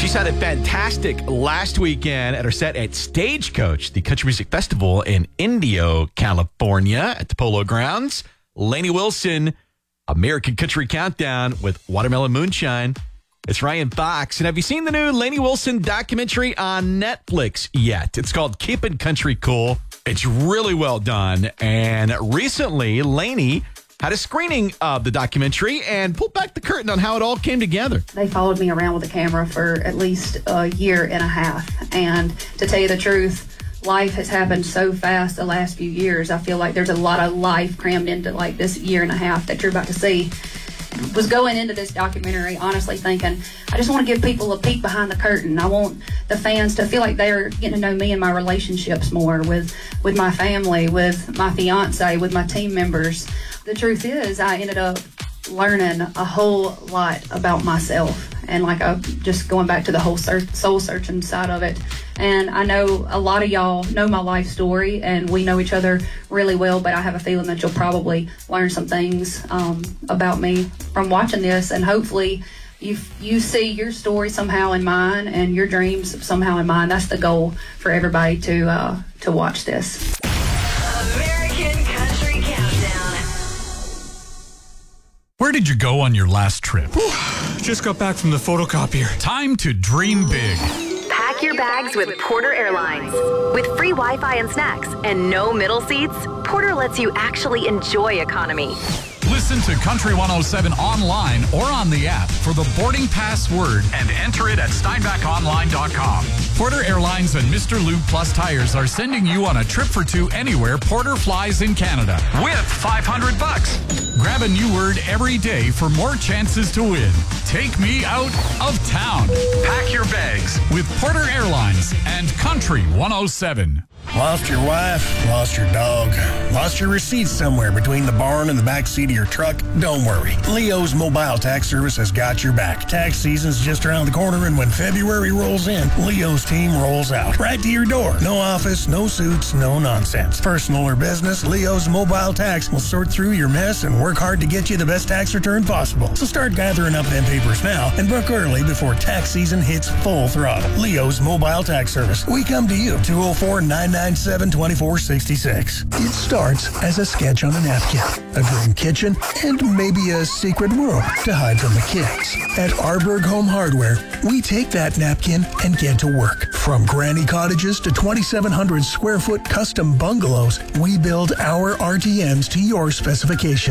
She sounded fantastic last weekend at her set at Stagecoach, the country music festival in Indio, California, at the Polo Grounds. Lainey Wilson, American Country Countdown with Watermelon Moonshine. It's Ryan Fox. And have you seen the new Lainey Wilson documentary on Netflix yet? It's called Keeping Country Cool. It's really well done. And recently, Lainey had a screening of the documentary and pulled back the curtain on how it all came together. They followed me around with a camera for at least a year and a half. And to tell you the truth, life has happened so fast the last few years. I feel like there's a lot of life crammed into like this year and a half that you're about to see. Was going into this documentary honestly thinking, I just want to give people a peek behind the curtain. I want the fans to feel like they're getting to know me and my relationships more with my family, with my fiance, with my team members. The truth is, I ended up learning a whole lot about myself and just going back to the whole soul searching side of it. And I know a lot of y'all know my life story and we know each other really well, but I have a feeling that you'll probably learn some things about me from watching this, and hopefully you see your story somehow in mine and your dreams somehow in mine. That's the goal for everybody to watch this. American Country Countdown. Where did you go on your last trip? Just got back from the photocopier. Time to dream big. Pack your bags with Porter Airlines. With free Wi-Fi and snacks and no middle seats, Porter lets you actually enjoy economy. Listen to Country 107 online or on the app for the boarding pass word and enter it at steinbachonline.com. Porter Airlines and Mr. Lube Plus Tires are sending you on a trip for two anywhere Porter flies in Canada with $500. Grab a new word every day for more chances to win. Take me out of town. Pack your bags with Porter Airlines and Country 107. Lost your wife, lost your dog, lost your receipts somewhere between the barn and the back seat of your truck? Don't worry. Leo's Mobile Tax Service has got your back. Tax season's just around the corner, and when February rolls in, Leo's team rolls out. Right to your door. No office, no suits, no nonsense. Personal or business, Leo's Mobile Tax will sort through your mess and work hard to get you the best tax return possible. So start gathering up them papers now and book early before tax season hits full throttle. Leo's Mobile Tax Service. We come to you. 204-997-2466. It starts as a sketch on a napkin, a dream kitchen, and maybe a secret room to hide from the kids. At Arberg Home Hardware, we take that napkin and get to work. From granny cottages to 2,700 square foot custom bungalows, we build our RTMs to your specifications.